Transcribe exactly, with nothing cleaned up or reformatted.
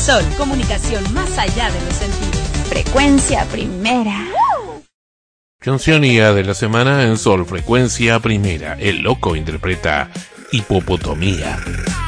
Sol, comunicación más allá de los sentidos. Frecuencia Primera. Cancionía de la semana en Sol, Frecuencia Primera. El Loco interpreta Hipopotomía.